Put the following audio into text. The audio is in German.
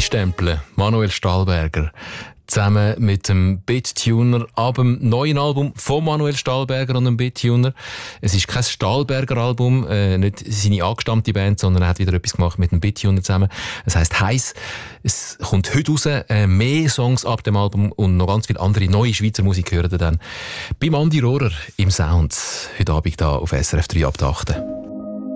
einstempeln. Manuel Stahlberger. Zusammen mit dem Beat-Tuner ab dem neuen Album von Manuel Stahlberger und dem Beat-Tuner. Es ist kein Stahlberger-Album, nicht seine angestammte Band, sondern er hat wieder etwas gemacht mit dem Beat-Tuner zusammen. Es heisst «Heiss». Es kommt heute raus, mehr Songs ab dem Album und noch ganz viele andere neue Schweizer Musik hören ihr dann beim Andi Rohrer im Sound. Heute Abend hier auf SRF 3 ab 8.